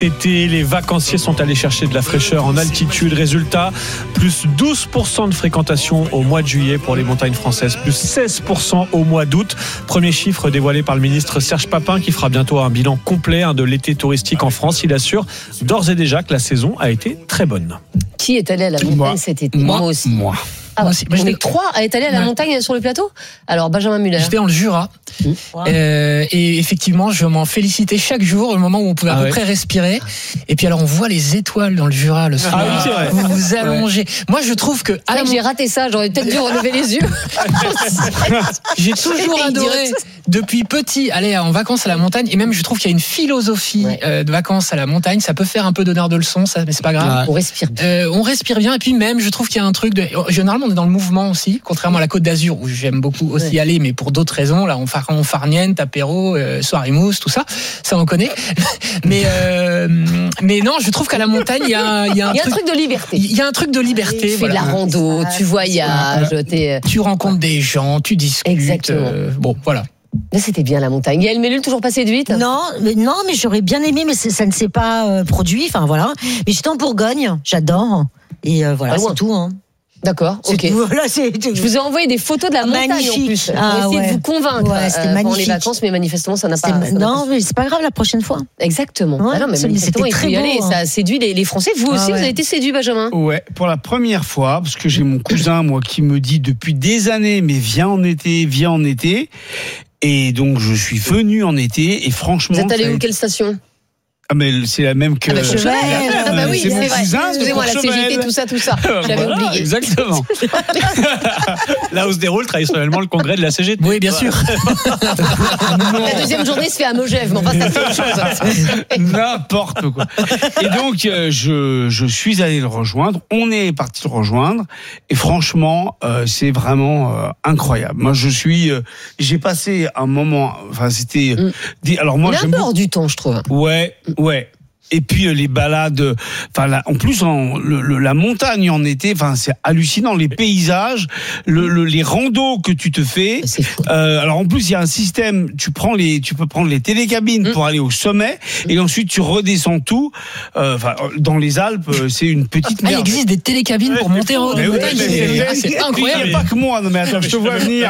Été, les vacanciers sont allés chercher de la fraîcheur en altitude. Résultat, plus 12% de fréquentation au mois de juillet pour les montagnes françaises, plus 16% au mois d'août. Premier chiffre dévoilé par le ministre Serge Papin qui fera bientôt un bilan complet de l'été touristique en France. Il assure d'ores et déjà que la saison a été très bonne. Qui est allé à la montagne cet été ? Moi aussi. Moi. Ah, moi aussi. On est 3 à être allés à la montagne sur le plateau. Alors Benjamin Muller. J'étais dans le Jura et effectivement je m'en félicitais chaque jour au moment où on pouvait à peu près respirer. Et puis alors on voit les étoiles dans le Jura le soir. Ah oui, c'est vrai. Vous vous allongez. Moi je trouve que j'ai raté ça. J'aurais peut-être dû relever les yeux. J'ai toujours adoré depuis petit aller en vacances à la montagne, et même je trouve qu'il y a une philosophie de vacances à la montagne. Ça peut faire un peu d'honneur de leçon, ça, mais c'est pas grave. On respire bien. On respire bien, et puis même je trouve qu'il y a un truc de généralement on est dans le mouvement aussi, contrairement à la Côte d'Azur où j'aime beaucoup aussi aller, mais pour d'autres raisons. Là on farniente, apéro, soirée mousse, tout ça on connaît. mais non, je trouve qu'à la montagne il y a un truc de liberté. Il y a un truc de liberté. Tu fais de la rando, tu voyages, tu rencontres des gens, tu discutes. Exactement. Bon, voilà. Là, c'était bien la montagne. Yael Mellul, toujours pas séduite ? Non, mais j'aurais bien aimé, mais ça ne s'est pas produit. Enfin voilà. Mais j'étais en Bourgogne, j'adore. Et voilà, c'est tout. Hein. D'accord, ok. Voilà, je vous ai envoyé des photos de la montagne magnifique. En plus pour essayer de vous convaincre pendant les vacances, mais manifestement ça n'a pas. Non, mais c'est pas grave la prochaine fois. Exactement. Ouais, non, mais manifestement il faut y aller. Ça a séduit les Français. Vous aussi, vous avez été séduit, Benjamin ? Ouais, pour la première fois, parce que j'ai mon cousin, moi, qui me dit depuis des années, mais viens en été. Et donc je suis venu en été, et franchement. Vous êtes allé où, quelle station ? Ah mais c'est la même que Courchevel. Ah bah oui, c'est vrai. Excusez-moi, la CGT, tout ça. J'avais oublié. Exactement. Là où se déroule traditionnellement le congrès de la CGT. Oui, bien sûr. La deuxième journée se fait à Megève, mais enfin ça c'est autre chose. N'importe quoi. Et donc je suis allé le rejoindre. On est parti le rejoindre. Et franchement, c'est vraiment incroyable. Moi, j'ai passé un moment. Enfin, c'était. Alors moi, on est un peu hors du temps, je trouve. Ouais. Et puis les balades, en plus la montagne en été, c'est hallucinant, les paysages, les randos que tu te fais. Alors en plus il y a un système, tu peux prendre les télécabines pour aller au sommet, et ensuite tu redescends tout. Dans les Alpes, c'est une petite merde. Il existe des télécabines pour monter en haut de montagne. C'est incroyable. Il n'y a pas que moi, non mais attends, je te vois venir.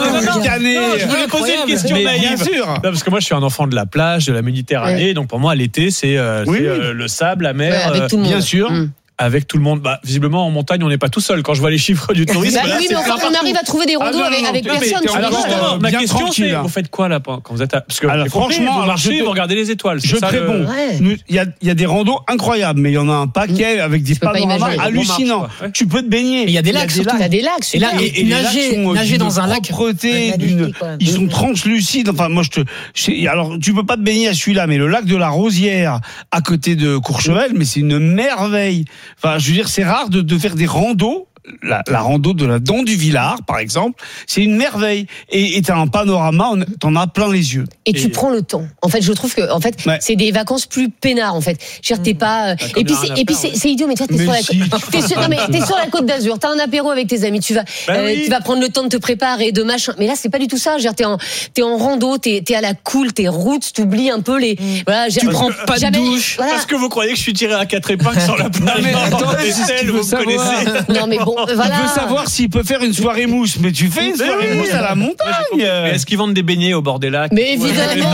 Je voulais poser une question naïve. Bien sûr. Non, parce que moi je suis un enfant de la plage, de la Méditerranée, donc pour moi l'été c'est le sable, la mer, avec tout le monde. Bien sûr. Avec tout le monde. Visiblement, en montagne, on n'est pas tout seul. Quand je vois les chiffres du tourisme. Oui, mais enfin, on arrive à trouver des randos avec personne. Alors justement, ma question c'est, vous faites quoi là quand vous êtes parce que franchement, vous marchez, vous regardez les étoiles. Je te réponds. Il y a des randos incroyables, mais il y en a un paquet avec des panoramas hallucinants. Tu peux te baigner. Il y a des lacs. Il y a des lacs. Et là, nager dans un lac. Ils sont translucides. Enfin, moi, alors, tu peux pas te baigner à celui-là, mais le lac de la Rosière, à côté de Courchevel, mais c'est une merveille. Enfin, je veux dire, c'est rare de faire des randos. La rando de la Dent du Villard, par exemple, c'est une merveille. Et t'as un panorama, t'en as plein les yeux. Et tu prends le temps. En fait, je trouve que, c'est des vacances plus peinards, en fait. Je veux dire, t'es pas. Et puis c'est idiot, mais toi, t'es sur la Côte d'Azur. T'as un apéro avec tes amis. Tu vas prendre le temps de te préparer, de machin. Mais là, c'est pas du tout ça. Je veux dire, t'es en rando, t'es à la cool, t'es route, t'oublies un peu les. Voilà, tu prends pas de douche. Voilà. Parce que vous croyez que je suis tiré à 4 épingles sur la plage. Vous me connaissez. Non, mais bon. Voilà. Il veut savoir s'il peut faire une soirée mousse, mais tu fais une soirée mousse à la montagne. Mais est-ce qu'ils vendent des beignets au bord des lacs ? Mais évidemment.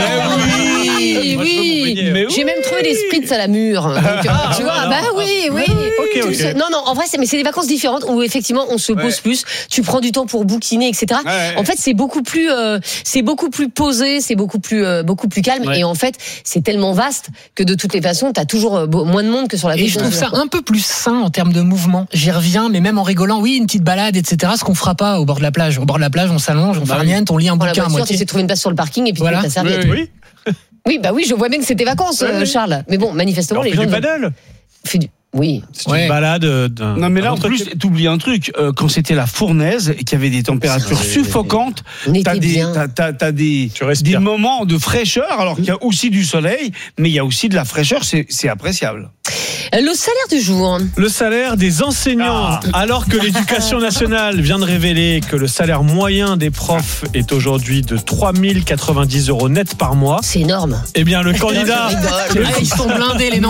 Oui. J'ai même trouvé des spritz à la mure. Donc, tu vois, oui. Okay. Non, en vrai, c'est des vacances différentes où effectivement on se pose plus. Tu prends du temps pour bouquiner, etc. En fait, c'est beaucoup plus posé, c'est beaucoup plus calme. Et en fait, c'est tellement vaste que de toutes les façons, t'as toujours moins de monde que sur la côte. Et je trouve ça un peu plus sain en termes de mouvement. J'y reviens, mais même en rigolant, oui, une petite balade, etc. Ce qu'on fera pas au bord de la plage. Au bord de la plage, on s'allonge, on farniente, on lit un bouquin à moitié. Tu trouver une place sur le parking et puis tu mets ta serviette. Oui, je vois bien que c'était vacances, Charles. Mais bon, manifestement, les gens. Du paddle. Oui. C'est une balade. Non, mais là, en plus, t'oublies un truc. Quand c'était la fournaise et qu'il y avait des températures suffocantes, t'as des moments de fraîcheur, alors qu'il y a aussi du soleil, mais il y a aussi de la fraîcheur, c'est appréciable. Le salaire du jour. Le salaire des enseignants. Alors que l'Éducation nationale vient de révéler que le salaire moyen des profs est aujourd'hui de 3 090 € net par mois. C'est énorme. Eh bien, le candidat. Ils sont blindés, les